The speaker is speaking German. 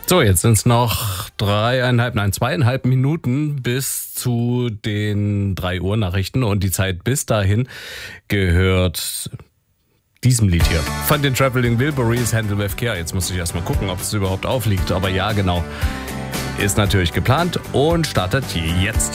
So, jetzt sind es noch 2,5 Minuten bis zu den 3 Uhr Nachrichten und die Zeit bis dahin gehört diesem Lied hier. Von den Traveling Wilburys, Handle with Care. Jetzt muss ich erstmal gucken, ob es überhaupt aufliegt, aber ja, genau. Ist natürlich geplant und startet jetzt.